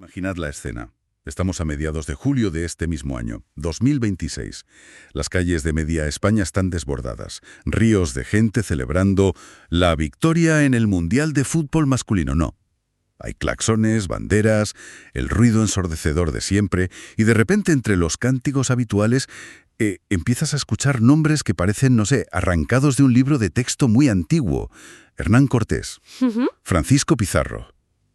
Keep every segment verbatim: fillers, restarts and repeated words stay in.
Imaginad la escena. Estamos a mediados de julio de este mismo año, dos mil veintiséis. Las calles de media España están desbordadas. Ríos de gente celebrando la victoria en el Mundial de Fútbol masculino. No. Hay claxones, banderas, el ruido ensordecedor de siempre, y de repente entre los cánticos habituales eh, empiezas a escuchar nombres que parecen, no sé, arrancados de un libro de texto muy antiguo. Hernán Cortés, Uh-huh. Francisco Pizarro.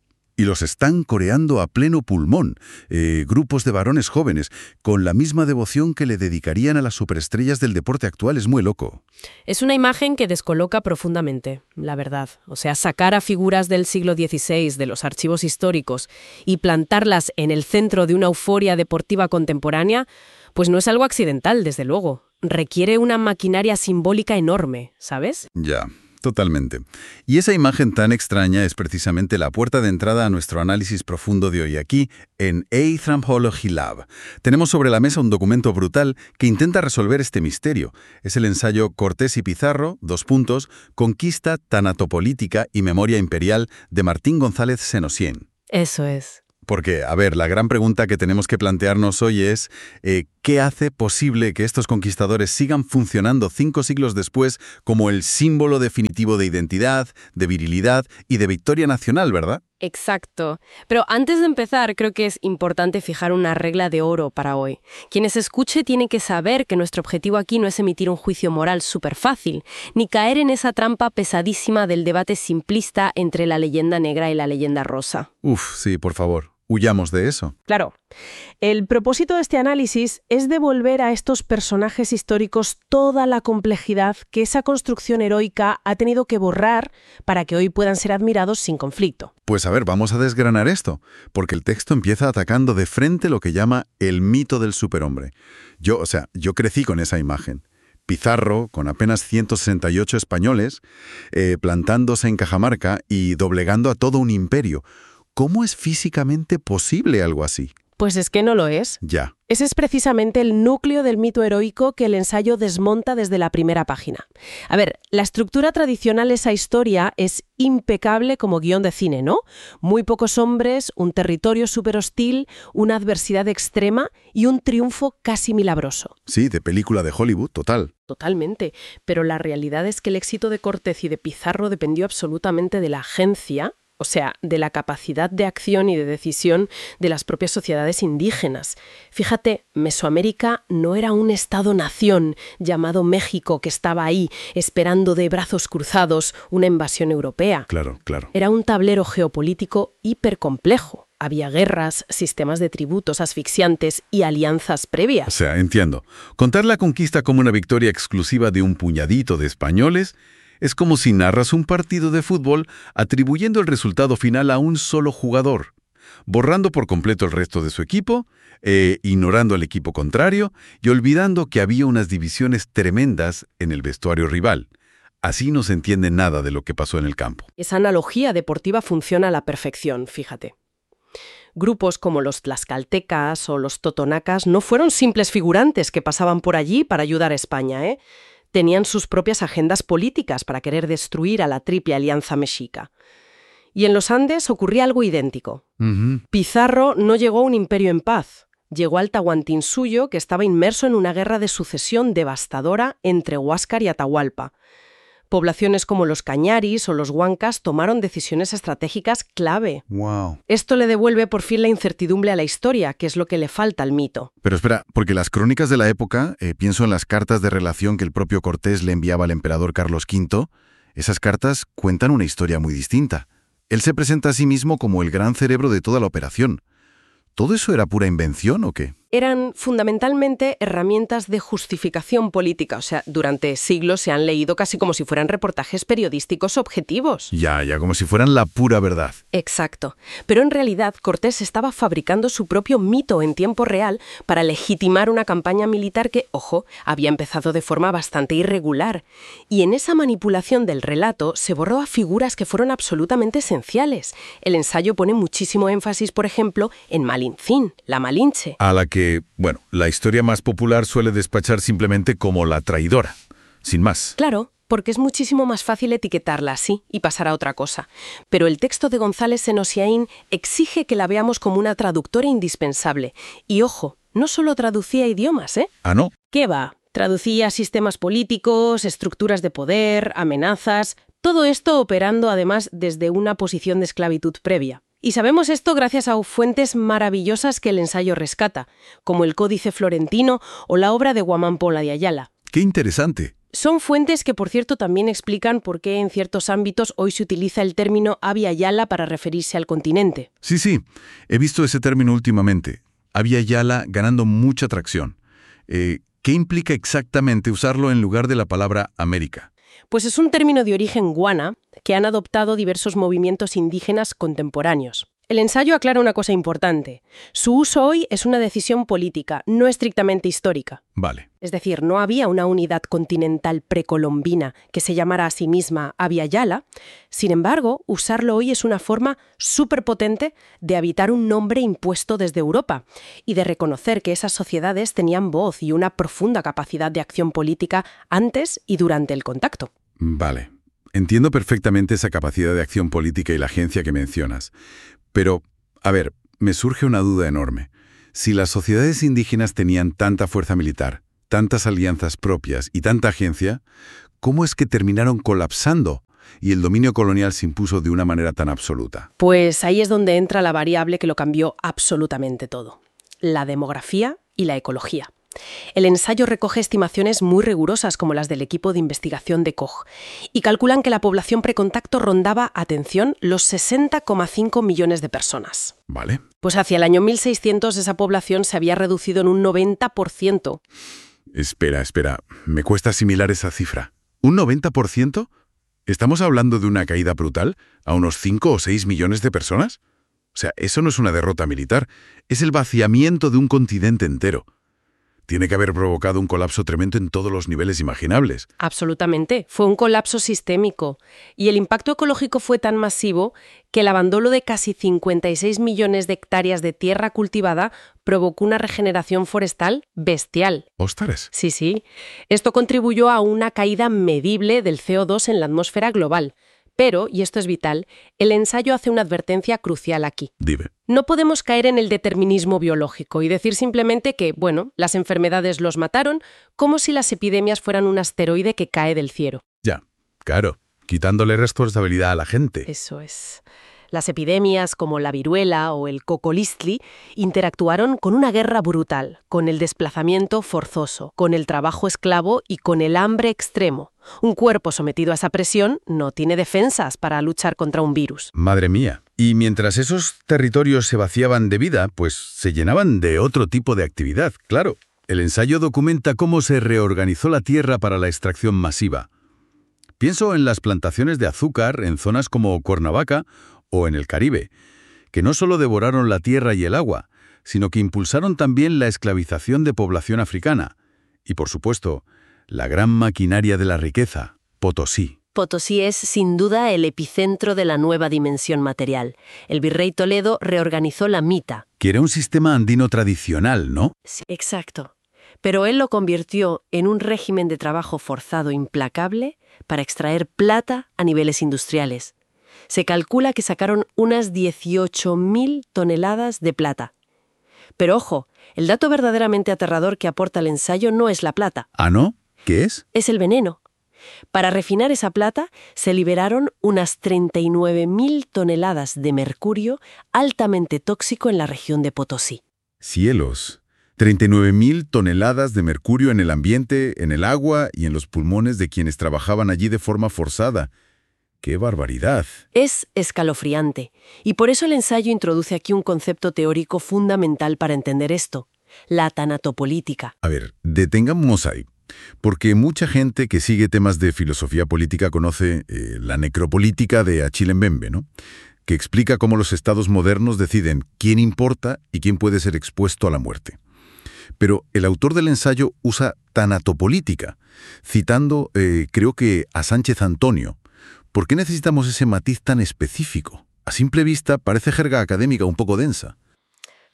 Y los están coreando a pleno pulmón, eh, grupos de varones jóvenes, con la misma devoción que le dedicarían a las superestrellas del deporte actual. Es muy loco. Es una imagen que descoloca profundamente, la verdad. O sea, sacar a figuras del siglo dieciséis de los archivos históricos y plantarlas en el centro de una euforia deportiva contemporánea, pues no es algo accidental, desde luego. Requiere una maquinaria simbólica enorme, ¿sabes? Ya. Totalmente. Y esa imagen tan extraña es precisamente la puerta de entrada a nuestro análisis profundo de hoy aquí, en Anthropology Lab. Tenemos sobre la mesa un documento brutal que intenta resolver este misterio. Es el ensayo Cortés y Pizarro, dos puntos, Conquista, Tanatopolítica y Memoria Imperial de Martín González Senosién. Eso es. Porque, a ver, la gran pregunta que tenemos que plantearnos hoy es eh, ¿qué hace posible que estos conquistadores sigan funcionando cinco siglos después como el símbolo definitivo de identidad, de virilidad y de victoria nacional, verdad? Exacto. Pero antes de empezar, creo que es importante fijar una regla de oro para hoy. Quienes escuche tienen que saber que nuestro objetivo aquí no es emitir un juicio moral súper fácil, ni caer en esa trampa pesadísima del debate simplista entre la leyenda negra y la leyenda rosa. Uf, sí, por favor. Huyamos de eso. Claro. El propósito de este análisis es devolver a estos personajes históricos toda la complejidad que esa construcción heroica ha tenido que borrar para que hoy puedan ser admirados sin conflicto. Pues a ver, vamos a desgranar esto, porque el texto empieza atacando de frente lo que llama el mito del superhombre. Yo, o sea, yo crecí con esa imagen. Pizarro, con apenas ciento sesenta y ocho españoles, eh, plantándose en Cajamarca y doblegando a todo un imperio. ¿Cómo es físicamente posible algo así? Pues es que no lo es. Ya. Ese es precisamente el núcleo del mito heroico que el ensayo desmonta desde la primera página. A ver, la estructura tradicional de esa historia es impecable como guión de cine, ¿no? Muy pocos hombres, un territorio súper hostil, una adversidad extrema y un triunfo casi milagroso. Sí, de película de Hollywood, total. Totalmente. Pero la realidad es que el éxito de Cortés y de Pizarro dependió absolutamente de la agencia, o sea, de la capacidad de acción y de decisión de las propias sociedades indígenas. Fíjate, Mesoamérica no era un estado-nación llamado México que estaba ahí esperando de brazos cruzados una invasión europea. Claro, claro. Era un tablero geopolítico hipercomplejo. Había guerras, sistemas de tributos asfixiantes y alianzas O previas. sea, entiendo. Contar la conquista como una victoria exclusiva de un puñadito de españoles es como si narras un partido de fútbol atribuyendo el resultado final a un solo jugador, borrando por completo el resto de su equipo, eh, ignorando al equipo contrario y olvidando que había unas divisiones tremendas en el vestuario rival. Así no se entiende nada de lo que pasó en el campo. Esa analogía deportiva funciona a la perfección, fíjate. Grupos como los tlaxcaltecas o los totonacas no fueron simples figurantes que pasaban por allí para ayudar a España, ¿eh? Tenían sus propias agendas políticas para querer destruir a la triple alianza mexica. Y en los Andes ocurría algo idéntico. Uh-huh. Pizarro no llegó a un imperio en paz. Llegó al Tahuantinsuyo, que estaba inmerso en una guerra de sucesión devastadora entre Huáscar y Atahualpa. Poblaciones como los Cañaris o los Huancas tomaron decisiones estratégicas clave. Wow. Esto le devuelve por fin la incertidumbre a la historia, que es lo que le falta al mito. Pero espera, porque las crónicas de la época, eh, pienso en las cartas de relación que el propio Cortés le enviaba al emperador Carlos quinto, esas cartas cuentan una historia muy distinta. Él se presenta a sí mismo como el gran cerebro de toda la operación. ¿Todo eso era pura invención o qué? Eran fundamentalmente herramientas de justificación política. O sea, durante siglos se han leído casi como si fueran reportajes periodísticos objetivos. Ya, ya, como si fueran la pura verdad. Exacto. Pero en realidad Cortés estaba fabricando su propio mito en tiempo real para legitimar una campaña militar que, ojo, había empezado de forma bastante irregular. Y en esa manipulación del relato se borró a figuras que fueron absolutamente esenciales. El ensayo pone muchísimo énfasis, por ejemplo, en Malincín, la Malinche. A la que que, bueno, la historia más popular suele despachar simplemente como la traidora, sin más. Claro, porque es muchísimo más fácil etiquetarla así y pasar a otra cosa. Pero el texto de González Senosiaín exige que la veamos como una traductora indispensable. Y ojo, no solo traducía idiomas, ¿eh? ¿Ah, no? ¿Qué va? Traducía sistemas políticos, estructuras de poder, amenazas, todo esto operando además desde una posición de esclavitud previa. Y sabemos esto gracias a fuentes maravillosas que el ensayo rescata, como el Códice Florentino o la obra de Guamán Pola de Ayala. ¡Qué interesante! Son fuentes que, por cierto, también explican por qué en ciertos ámbitos hoy se utiliza el término Abya Yala para referirse al continente. Sí, sí, he visto ese término últimamente. Abya Yala ganando mucha tracción. Eh, ¿Qué implica exactamente usarlo en lugar de la palabra América? Pues es un término de origen guana que han adoptado diversos movimientos indígenas contemporáneos. El ensayo aclara una cosa importante. Su uso hoy es una decisión política, no estrictamente histórica. Vale. Es decir, no había una unidad continental precolombina que se llamara a sí misma Abya Yala. Sin embargo, usarlo hoy es una forma superpotente de habitar un nombre impuesto desde Europa y de reconocer que esas sociedades tenían voz y una profunda capacidad de acción política antes y durante el contacto. Vale. Entiendo perfectamente esa capacidad de acción política y la agencia que mencionas. Pero, a ver, me surge una duda enorme. Si las sociedades indígenas tenían tanta fuerza militar, tantas alianzas propias y tanta agencia, ¿cómo es que terminaron colapsando y el dominio colonial se impuso de una manera tan absoluta? Pues ahí es donde entra la variable que lo cambió absolutamente todo: la demografía y la ecología. El ensayo recoge estimaciones muy rigurosas como las del equipo de investigación de Koch y calculan que la población precontacto rondaba, atención, los sesenta coma cinco millones de personas. Vale. Pues hacia el año mil seiscientos esa población se había reducido en un noventa por ciento. Espera, espera. Me cuesta asimilar esa cifra. ¿Un noventa por ciento? ¿Estamos hablando de una caída brutal a unos cinco o seis millones de personas? O sea, eso no es una derrota militar, es el vaciamiento de un continente entero. Tiene que haber provocado un colapso tremendo en todos los niveles imaginables. Absolutamente. Fue un colapso sistémico. Y el impacto ecológico fue tan masivo que el abandono de casi cincuenta y seis millones de hectáreas de tierra cultivada provocó una regeneración forestal bestial. ¡Ostras! Sí, sí. Esto contribuyó a una caída medible del C O dos en la atmósfera global. Pero, y esto es vital, el ensayo hace una advertencia crucial aquí. Dime. No podemos caer en el determinismo biológico y decir simplemente que, bueno, las enfermedades los mataron, como si las epidemias fueran un asteroide que cae del cielo. Ya, claro, quitándole responsabilidad a la gente. Eso es. Las epidemias, como la viruela o el cocolistli, interactuaron con una guerra brutal, con el desplazamiento forzoso, con el trabajo esclavo y con el hambre extremo. Un cuerpo sometido a esa presión no tiene defensas para luchar contra un virus. Madre mía. Y mientras esos territorios se vaciaban de vida, pues se llenaban de otro tipo de actividad, claro. El ensayo documenta cómo se reorganizó la tierra para la extracción masiva. Pienso en las plantaciones de azúcar en zonas como Cuernavaca o en el Caribe, que no solo devoraron la tierra y el agua, sino que impulsaron también la esclavización de población africana. Y, por supuesto, la gran maquinaria de la riqueza, Potosí. Potosí es, sin duda, el epicentro de la nueva dimensión material. El virrey Toledo reorganizó la mita. Que era un sistema andino tradicional, ¿no? Sí, exacto. Pero él lo convirtió en un régimen de trabajo forzado implacable para extraer plata a niveles industriales. Se calcula que sacaron unas dieciocho mil toneladas de plata. Pero ojo, el dato verdaderamente aterrador que aporta el ensayo no es la plata. ¿Ah, no? ¿Qué es? Es el veneno. Para refinar esa plata se liberaron unas treinta y nueve mil toneladas de mercurio altamente tóxico en la región de Potosí. ¡Cielos! treinta y nueve mil toneladas de mercurio en el ambiente, en el agua y en los pulmones de quienes trabajaban allí de forma forzada. ¡Qué barbaridad! Es escalofriante, y por eso el ensayo introduce aquí un concepto teórico fundamental para entender esto: la tanatopolítica. A ver, detengamos ahí, porque mucha gente que sigue temas de filosofía política conoce eh, la necropolítica de Achille Mbembe, ¿no? Que explica cómo los estados modernos deciden quién importa y quién puede ser expuesto a la muerte. Pero el autor del ensayo usa tanatopolítica, citando, eh, creo que, a Sánchez Antonio. ¿Por qué necesitamos ese matiz tan específico? A simple vista parece jerga académica un poco densa.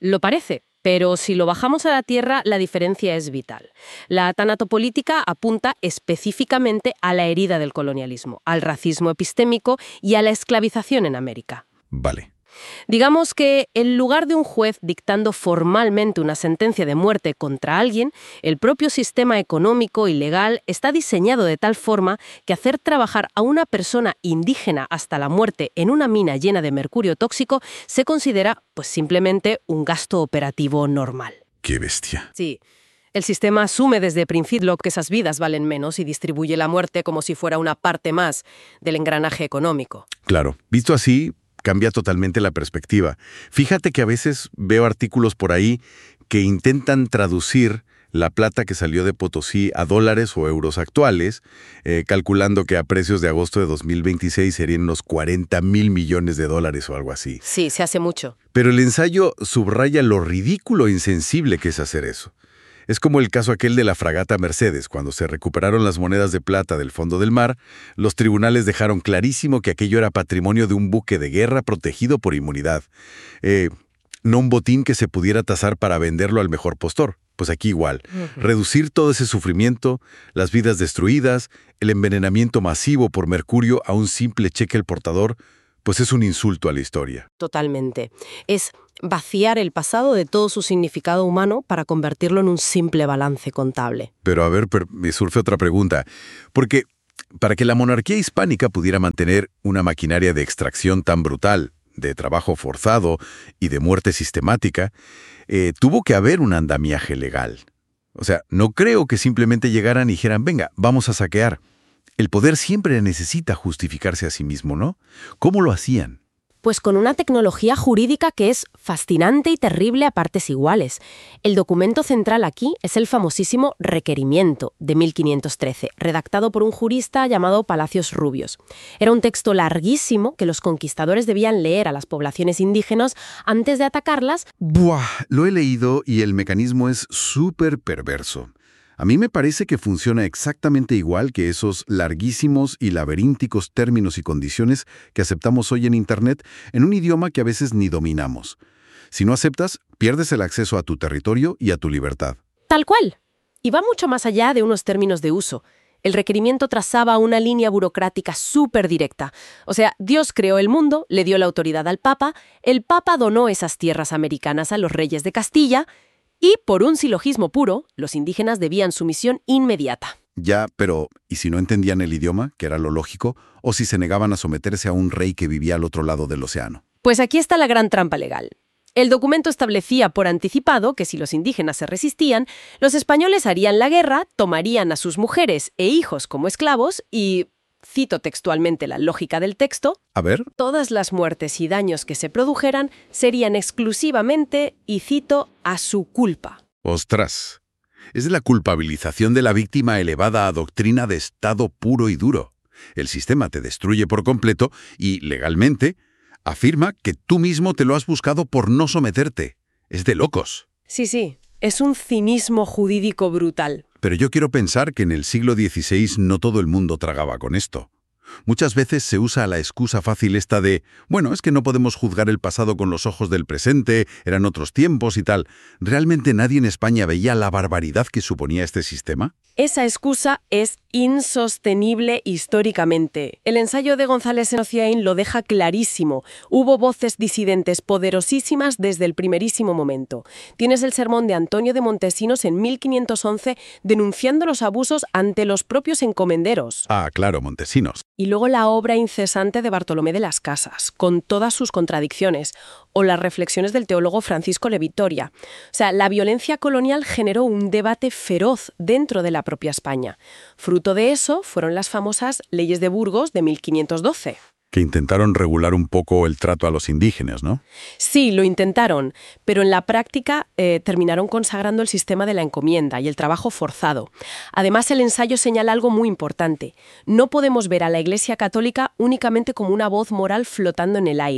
Lo parece, pero si lo bajamos a la tierra, la diferencia es vital. La tanatopolítica apunta específicamente a la herida del colonialismo, al racismo epistémico y a la esclavización en América. Vale. Digamos que en lugar de un juez dictando formalmente una sentencia de muerte contra alguien, el propio sistema económico y legal está diseñado de tal forma que hacer trabajar a una persona indígena hasta la muerte en una mina llena de mercurio tóxico se considera, pues, simplemente un gasto operativo normal. ¡Qué bestia! Sí. El sistema asume desde principio que esas vidas valen menos y distribuye la muerte como si fuera una parte más del engranaje económico. Claro, visto así, cambia totalmente la perspectiva. Fíjate que a veces veo artículos por ahí que intentan traducir la plata que salió de Potosí a dólares o euros actuales, eh, calculando que a precios de agosto de dos mil veintiséis serían unos cuarenta mil millones de dólares o algo así. Sí, se hace mucho. Pero el ensayo subraya lo ridículo e insensible que es hacer eso. Es como el caso aquel de la fragata Mercedes. Cuando se recuperaron las monedas de plata del fondo del mar, los tribunales dejaron clarísimo que aquello era patrimonio de un buque de guerra protegido por inmunidad. Eh, no un botín que se pudiera tasar para venderlo al mejor postor. Pues aquí igual. Uh-huh. Reducir todo ese sufrimiento, las vidas destruidas, el envenenamiento masivo por mercurio a un simple cheque al portador, pues es un insulto a la historia. Totalmente. Es vaciar el pasado de todo su significado humano para convertirlo en un simple balance contable. Pero a ver, pero me surge otra pregunta. Porque para que la monarquía hispánica pudiera mantener una maquinaria de extracción tan brutal, de trabajo forzado y de muerte sistemática, eh, tuvo que haber un andamiaje legal. O sea, no creo que simplemente llegaran y dijeran, venga, vamos a saquear. El poder siempre necesita justificarse a sí mismo, ¿no? ¿Cómo lo hacían? Pues con una tecnología jurídica que es fascinante y terrible a partes iguales. El documento central aquí es el famosísimo Requerimiento de mil quinientos trece, redactado por un jurista llamado Palacios Rubios. Era un texto larguísimo que los conquistadores debían leer a las poblaciones indígenas antes de atacarlas. ¡Buah! Lo he leído y el mecanismo es súper perverso. A mí me parece que funciona exactamente igual que esos larguísimos y laberínticos términos y condiciones que aceptamos hoy en Internet en un idioma que a veces ni dominamos. Si no aceptas, pierdes el acceso a tu territorio y a tu libertad. Tal cual. Y va mucho más allá de unos términos de uso. El requerimiento trazaba una línea burocrática súper directa. O sea, Dios creó el mundo, le dio la autoridad al Papa, el Papa donó esas tierras americanas a los reyes de Castilla. Y, por un silogismo puro, los indígenas debían sumisión inmediata. Ya, pero ¿y si no entendían el idioma, que era lo lógico, o si se negaban a someterse a un rey que vivía al otro lado del océano? Pues aquí está la gran trampa legal. El documento establecía por anticipado que si los indígenas se resistían, los españoles harían la guerra, tomarían a sus mujeres e hijos como esclavos y... Cito textualmente la lógica del texto. A ver. Todas las muertes y daños que se produjeran serían exclusivamente, y cito, a su culpa. ¡Ostras! Es la culpabilización de la víctima elevada a doctrina de Estado puro y duro. El sistema te destruye por completo y, legalmente, afirma que tú mismo te lo has buscado por no someterte. Es de locos. Sí, sí. Es un cinismo jurídico brutal. Pero yo quiero pensar que en el siglo dieciséis no todo el mundo tragaba con esto. Muchas veces se usa la excusa fácil esta de, bueno, es que no podemos juzgar el pasado con los ojos del presente, eran otros tiempos y tal. ¿Realmente nadie en España veía la barbaridad que suponía este sistema? Esa excusa es insostenible históricamente. El ensayo de González Enociain lo deja clarísimo. Hubo voces disidentes poderosísimas desde el primerísimo momento. Tienes el sermón de Antonio de Montesinos en mil quinientos once denunciando los abusos ante los propios encomenderos. Ah, claro, Montesinos. Y luego la obra incesante de Bartolomé de las Casas, con todas sus contradicciones, o las reflexiones del teólogo Francisco Le Vitoria. O sea, la violencia colonial generó un debate feroz dentro de la propia España. Fruto de eso fueron las famosas Leyes de Burgos de mil quinientos doce. Que intentaron regular un poco el trato a los indígenas, ¿no? Sí, lo intentaron, pero en la práctica eh, terminaron consagrando el sistema de la encomienda y el trabajo forzado. Además, el ensayo señala algo muy importante. No podemos ver a la Iglesia Católica únicamente como una voz moral flotando en el aire.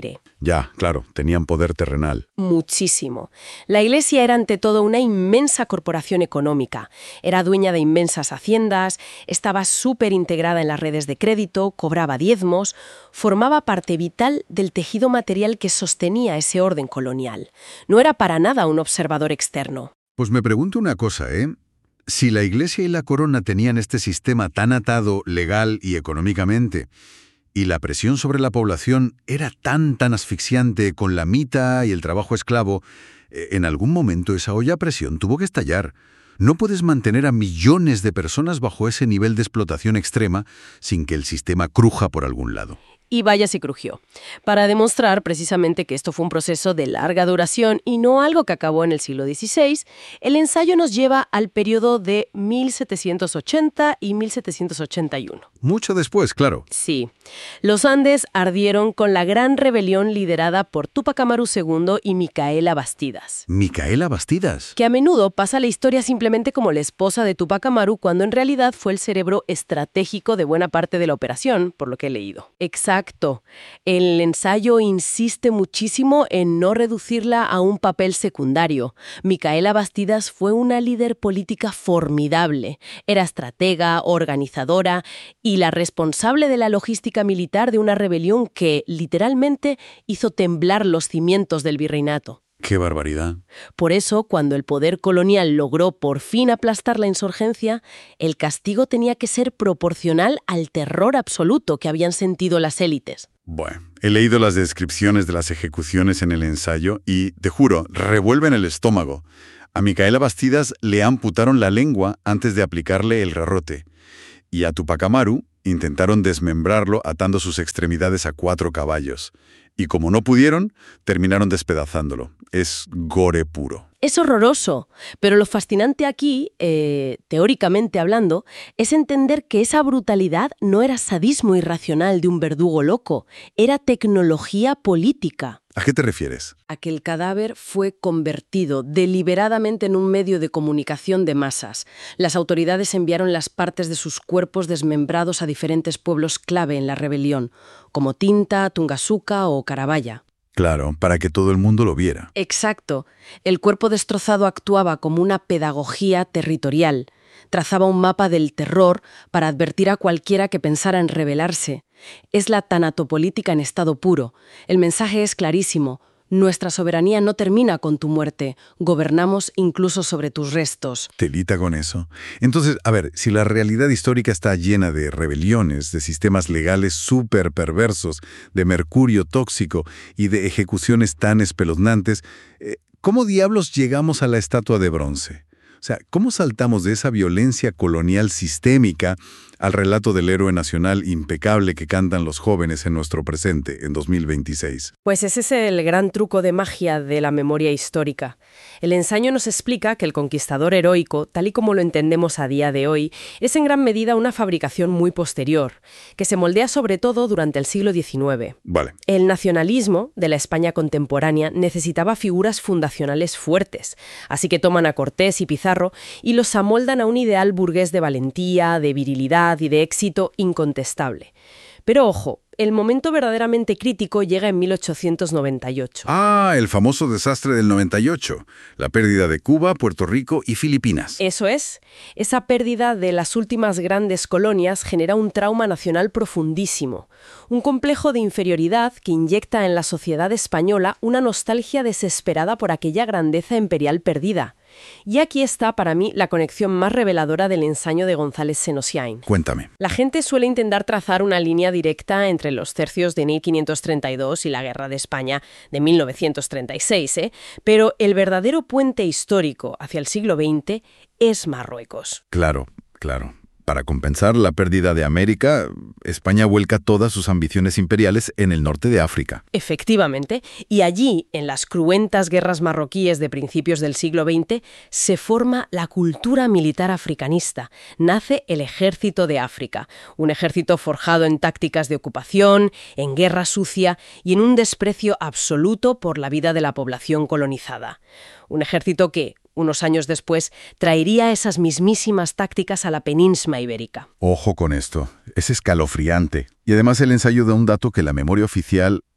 Ya, claro, tenían poder terrenal. Muchísimo. La Iglesia era ante todo una inmensa corporación económica. Era dueña de inmensas haciendas, estaba súper integrada en las redes de crédito, cobraba diezmos, formaba parte vital del tejido material que sostenía ese orden colonial. No era para nada un observador externo. Pues me pregunto una cosa, ¿eh? Si la Iglesia y la corona tenían este sistema tan atado legal y económicamente, y la presión sobre la población era tan, tan asfixiante con la mita y el trabajo esclavo, en algún momento esa olla a presión tuvo que estallar. No puedes mantener a millones de personas bajo ese nivel de explotación extrema sin que el sistema cruja por algún lado. Y vaya si crujió. Para demostrar precisamente que esto fue un proceso de larga duración y no algo que acabó en el siglo dieciséis, el ensayo nos lleva al periodo de mil setecientos ochenta y mil setecientos ochenta y uno. Mucho después, claro. Sí. Los Andes ardieron con la gran rebelión liderada por Túpac Amaru segundo y Micaela Bastidas. ¿Micaela Bastidas? Que a menudo pasa la historia simplemente como la esposa de Túpac Amaru, cuando en realidad fue el cerebro estratégico de buena parte de la operación, por lo que he leído. Exacto. El ensayo insiste muchísimo en no reducirla a un papel secundario. Micaela Bastidas fue una líder política formidable. Era estratega, organizadora y la responsable de la logística militar de una rebelión que, literalmente, hizo temblar los cimientos del virreinato. ¡Qué barbaridad! Por eso, cuando el poder colonial logró por fin aplastar la insurgencia, el castigo tenía que ser proporcional al terror absoluto que habían sentido las élites. Bueno, he leído las descripciones de las ejecuciones en el ensayo y, te juro, revuelven el estómago. A Micaela Bastidas le amputaron la lengua antes de aplicarle el garrote. Y a Túpac Amaru intentaron desmembrarlo atando sus extremidades a cuatro caballos. Y como no pudieron, terminaron despedazándolo. Es gore puro. Es horroroso, pero lo fascinante aquí, eh, teóricamente hablando, es entender que esa brutalidad no era sadismo irracional de un verdugo loco, era tecnología política. ¿A qué te refieres? A que el cadáver fue convertido deliberadamente en un medio de comunicación de masas. Las autoridades enviaron las partes de sus cuerpos desmembrados a diferentes pueblos clave en la rebelión, como Tinta, Tungasuca o Carabaya. Claro, para que todo el mundo lo viera. Exacto. El cuerpo destrozado actuaba como una pedagogía territorial. Trazaba un mapa del terror para advertir a cualquiera que pensara en rebelarse. Es la tanatopolítica en estado puro. El mensaje es clarísimo. Nuestra soberanía no termina con tu muerte. Gobernamos incluso sobre tus restos. Telita con eso. Entonces, a ver, si la realidad histórica está llena de rebeliones, de sistemas legales súper perversos, de mercurio tóxico y de ejecuciones tan espeluznantes, eh, ¿cómo diablos llegamos a la estatua de bronce? O sea, ¿cómo saltamos de esa violencia colonial sistémica al relato del héroe nacional impecable que cantan los jóvenes en nuestro presente, en dos mil veintiséis? Pues ese es el gran truco de magia de la memoria histórica. El ensayo nos explica que el conquistador heroico, tal y como lo entendemos a día de hoy, es en gran medida una fabricación muy posterior, que se moldea sobre todo durante el siglo diecinueve. Vale. El nacionalismo de la España contemporánea necesitaba figuras fundacionales fuertes, así que toman a Cortés y Pizarro y los amoldan a un ideal burgués de valentía, de virilidad y de éxito incontestable. Pero ojo, el momento verdaderamente crítico llega en mil ochocientos noventa y ocho. Ah, el famoso desastre del noventa y ocho. La pérdida de Cuba, Puerto Rico y Filipinas. Eso es. Esa pérdida de las últimas grandes colonias genera un trauma nacional profundísimo. Un complejo de inferioridad que inyecta en la sociedad española una nostalgia desesperada por aquella grandeza imperial perdida. Y aquí está, para mí, la conexión más reveladora del ensayo de González Senosiain. Cuéntame. La gente suele intentar trazar una línea directa entre los tercios de mil quinientos treinta y dos y la Guerra de España de mil novecientos treinta y seis, ¿eh? Pero el verdadero puente histórico hacia el siglo veinte es Marruecos. Claro, claro. Para compensar la pérdida de América, España vuelca todas sus ambiciones imperiales en el norte de África. Efectivamente, y allí, en las cruentas guerras marroquíes de principios del siglo veinte, se forma la cultura militar africanista. Nace el Ejército de África, un ejército forjado en tácticas de ocupación, en guerra sucia y en un desprecio absoluto por la vida de la población colonizada. Un ejército que, unos años después, traería esas mismísimas tácticas a la península ibérica. Ojo con esto, es escalofriante. Y además el ensayo da un dato que la memoria oficial,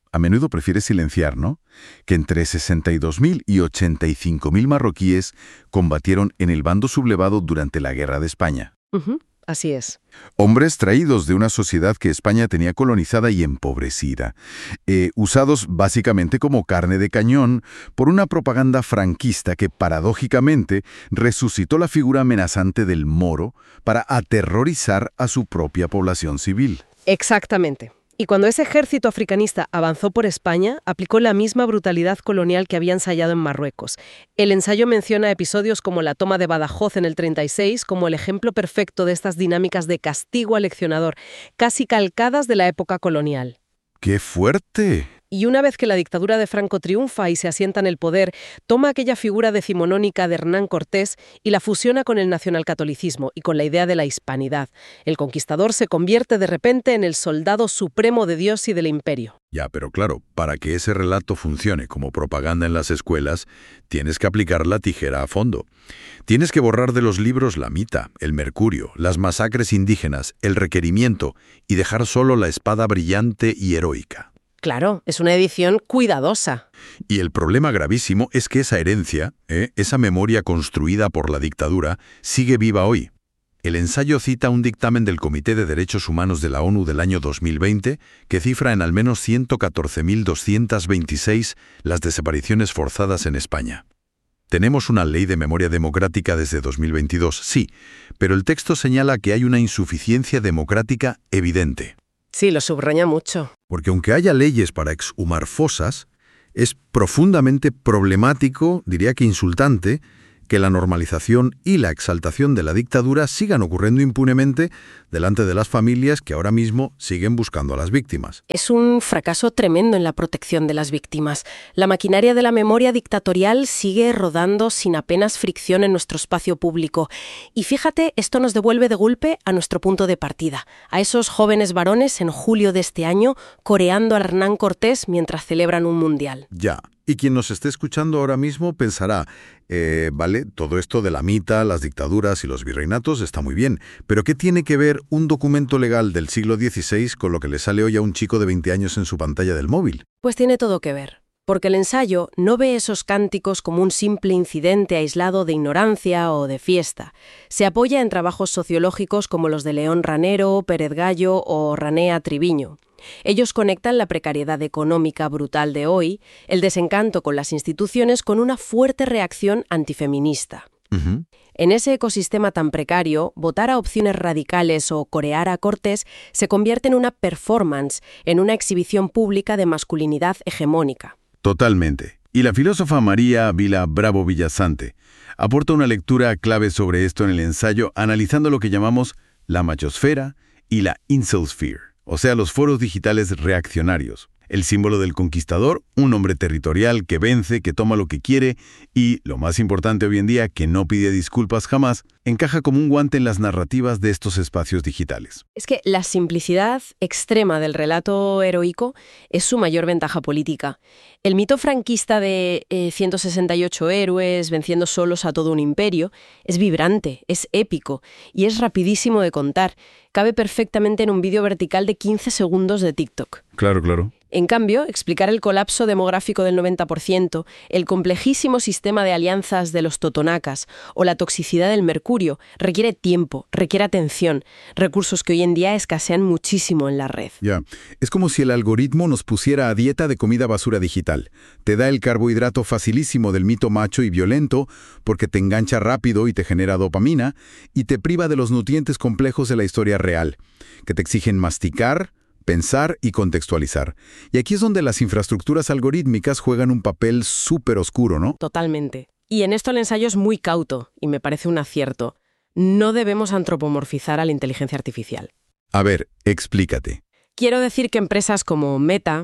a menudo prefiere silenciar, ¿no? Que entre sesenta y dos mil y ochenta y cinco mil marroquíes combatieron en el bando sublevado durante la Guerra de España. Uh-huh. Así es. Hombres traídos de una sociedad que España tenía colonizada y empobrecida, eh, usados básicamente como carne de cañón por una propaganda franquista que paradójicamente resucitó la figura amenazante del moro para aterrorizar a su propia población civil. Exactamente. Y cuando ese ejército africanista avanzó por España, aplicó la misma brutalidad colonial que había ensayado en Marruecos. El ensayo menciona episodios como la toma de Badajoz en el treinta y seis como el ejemplo perfecto de estas dinámicas de castigo aleccionador, casi calcadas de la época colonial. ¡Qué fuerte! Y una vez que la dictadura de Franco triunfa y se asienta en el poder, toma aquella figura decimonónica de Hernán Cortés y la fusiona con el nacionalcatolicismo y con la idea de la hispanidad. El conquistador se convierte de repente en el soldado supremo de Dios y del imperio. Ya, pero claro, para que ese relato funcione como propaganda en las escuelas, tienes que aplicar la tijera a fondo. Tienes que borrar de los libros la Mita, el Mercurio, las masacres indígenas, el Requerimiento y dejar solo la espada brillante y heroica. Claro, es una edición cuidadosa. Y el problema gravísimo es que esa herencia, ¿eh? esa memoria construida por la dictadura, sigue viva hoy. El ensayo cita un dictamen del Comité de Derechos Humanos de la ONU del año dos mil veinte que cifra en al menos ciento catorce mil doscientas veintiséis las desapariciones forzadas en España. Tenemos una ley de memoria democrática desde dos mil veintidós, sí, pero el texto señala que hay una insuficiencia democrática evidente. Sí, lo subraya mucho. Porque aunque haya leyes para exhumar fosas, es profundamente problemático, diría que insultante, que la normalización y la exaltación de la dictadura sigan ocurriendo impunemente delante de las familias que ahora mismo siguen buscando a las víctimas. Es un fracaso tremendo en la protección de las víctimas. La maquinaria de la memoria dictatorial sigue rodando sin apenas fricción en nuestro espacio público. Y fíjate, esto nos devuelve de golpe a nuestro punto de partida, a esos jóvenes varones en julio de este año coreando a Hernán Cortés mientras celebran un mundial. Ya. Y quien nos esté escuchando ahora mismo pensará, eh, vale, todo esto de la Mita, las dictaduras y los virreinatos está muy bien, pero ¿qué tiene que ver un documento legal del siglo dieciséis con lo que le sale hoy a un chico de veinte años en su pantalla del móvil? Pues tiene todo que ver, porque el ensayo no ve esos cánticos como un simple incidente aislado de ignorancia o de fiesta. Se apoya en trabajos sociológicos como los de León Ranero, Pérez Gallo o Ranea Triviño. Ellos conectan la precariedad económica brutal de hoy, el desencanto con las instituciones, con una fuerte reacción antifeminista. Uh-huh. En ese ecosistema tan precario, votar a opciones radicales o corear a Cortés se convierte en una performance, en una exhibición pública de masculinidad hegemónica. Totalmente. Y la filósofa María Vila Bravo Villasante aporta una lectura clave sobre esto en el ensayo, analizando lo que llamamos la machosfera y la incelsphere, o sea, los foros digitales reaccionarios. El símbolo del conquistador, un hombre territorial que vence, que toma lo que quiere y, lo más importante hoy en día, que no pide disculpas jamás, encaja como un guante en las narrativas de estos espacios digitales. Es que la simplicidad extrema del relato heroico es su mayor ventaja política. El mito franquista de eh, ciento sesenta y ocho héroes venciendo solos a todo un imperio es vibrante, es épico y es rapidísimo de contar. Cabe perfectamente en un vídeo vertical de quince segundos de TikTok. Claro, claro. En cambio, explicar el colapso demográfico del noventa por ciento, el complejísimo sistema de alianzas de los totonacas o la toxicidad del mercurio requiere tiempo, requiere atención, recursos que hoy en día escasean muchísimo en la red. Ya, es como si el algoritmo nos pusiera a dieta de comida basura digital. Te da el carbohidrato facilísimo del mito macho y violento porque te engancha rápido y te genera dopamina y te priva de los nutrientes complejos de la historia real, que te exigen masticar, pensar y contextualizar. Y aquí es donde las infraestructuras algorítmicas juegan un papel súper oscuro, ¿no? Totalmente. Y en esto el ensayo es muy cauto, y me parece un acierto. No debemos antropomorfizar a la inteligencia artificial. A ver, explícate. Quiero decir que empresas como Meta,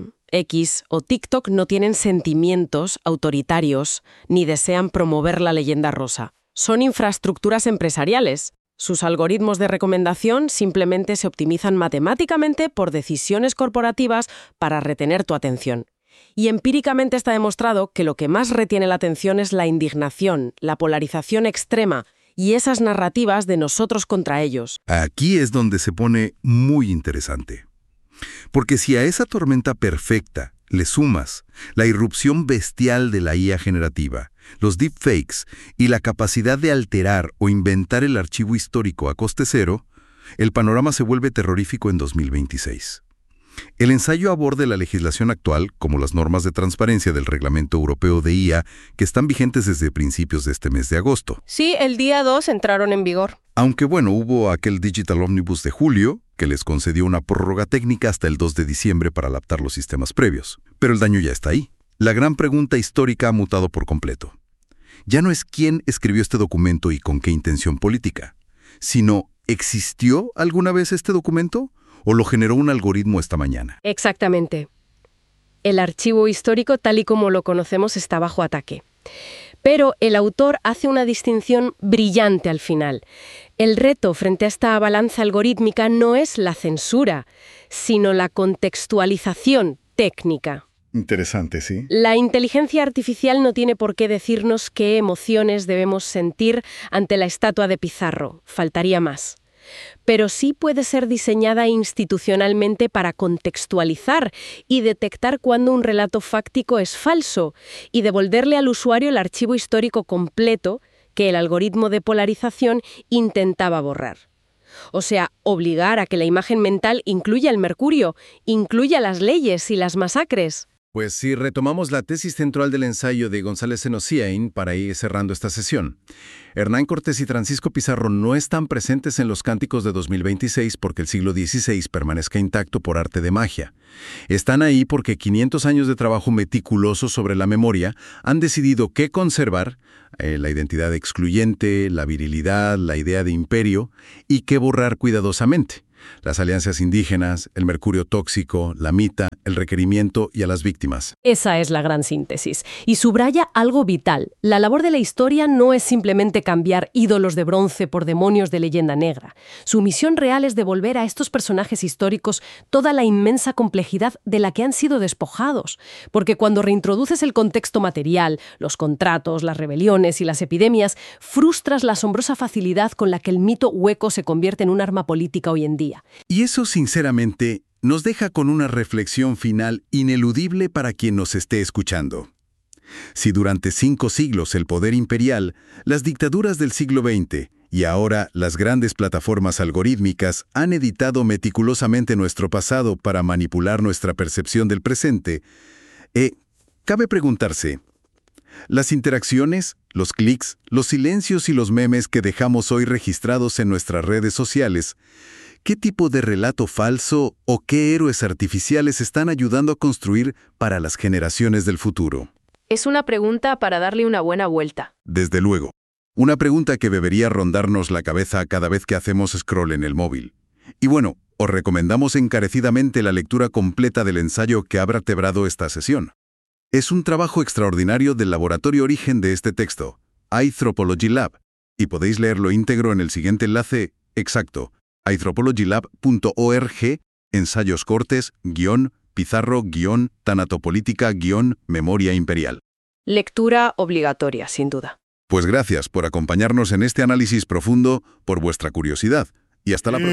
X o TikTok no tienen sentimientos autoritarios ni desean promover la leyenda rosa. Son infraestructuras empresariales. Sus algoritmos de recomendación simplemente se optimizan matemáticamente por decisiones corporativas para retener tu atención. Y empíricamente está demostrado que lo que más retiene la atención es la indignación, la polarización extrema y esas narrativas de nosotros contra ellos. Aquí es donde se pone muy interesante. Porque si a esa tormenta perfecta le sumas la irrupción bestial de la I A generativa, los deepfakes y la capacidad de alterar o inventar el archivo histórico a coste cero, el panorama se vuelve terrorífico en dos mil veintiséis. El ensayo aborda la legislación actual, como las normas de transparencia del Reglamento Europeo de I A, que están vigentes desde principios de este mes de agosto. Sí, el día dos entraron en vigor. Aunque bueno, hubo aquel Digital Omnibus de julio, que les concedió una prórroga técnica hasta el dos de diciembre para adaptar los sistemas previos. Pero el daño ya está ahí. La gran pregunta histórica ha mutado por completo. Ya no es quién escribió este documento y con qué intención política, sino ¿existió alguna vez este documento o lo generó un algoritmo esta mañana? Exactamente. El archivo histórico, tal y como lo conocemos, está bajo ataque. Pero el autor hace una distinción brillante al final. El reto frente a esta balanza algorítmica no es la censura, sino la contextualización técnica. Interesante, ¿sí? La inteligencia artificial no tiene por qué decirnos qué emociones debemos sentir ante la estatua de Pizarro. Faltaría más. Pero sí puede ser diseñada institucionalmente para contextualizar y detectar cuando un relato fáctico es falso y devolverle al usuario el archivo histórico completo que el algoritmo de polarización intentaba borrar. O sea, obligar a que la imagen mental incluya el mercurio, incluya las leyes y las masacres. Pues si retomamos la tesis central del ensayo de González Enociain para ir cerrando esta sesión. Hernán Cortés y Francisco Pizarro no están presentes en los cánticos de dos mil veintiséis porque el siglo dieciséis permanezca intacto por arte de magia. Están ahí porque quinientos años de trabajo meticuloso sobre la memoria han decidido qué conservar, eh, la identidad excluyente, la virilidad, la idea de imperio, y qué borrar cuidadosamente. Las alianzas indígenas, el mercurio tóxico, la mita, el requerimiento y a las víctimas. Esa es la gran síntesis. Y subraya algo vital. La labor de la historia no es simplemente cambiar ídolos de bronce por demonios de leyenda negra. Su misión real es devolver a estos personajes históricos toda la inmensa complejidad de la que han sido despojados. Porque cuando reintroduces el contexto material, los contratos, las rebeliones y las epidemias, frustras la asombrosa facilidad con la que el mito hueco se convierte en un arma política hoy en día. Y eso, sinceramente, nos deja con una reflexión final ineludible para quien nos esté escuchando. Si durante cinco siglos el poder imperial, las dictaduras del siglo veinte y ahora las grandes plataformas algorítmicas han editado meticulosamente nuestro pasado para manipular nuestra percepción del presente, eh, cabe preguntarse, ¿las interacciones, los clics, los silencios y los memes que dejamos hoy registrados en nuestras redes sociales, qué tipo de relato falso o qué héroes artificiales están ayudando a construir para las generaciones del futuro? Es una pregunta para darle una buena vuelta. Desde luego. Una pregunta que debería rondarnos la cabeza cada vez que hacemos scroll en el móvil. Y bueno, os recomendamos encarecidamente la lectura completa del ensayo que ha vertebrado esta sesión. Es un trabajo extraordinario del laboratorio origen de este texto, iAnthropology Lab, y podéis leerlo íntegro en el siguiente enlace exacto, anthropologylab punto org, ensayos cortes, guión, Pizarro, guión, tanatopolítica, guión, memoria imperial. Lectura obligatoria, sin duda. Pues gracias por acompañarnos en este análisis profundo, por vuestra curiosidad, y hasta la próxima.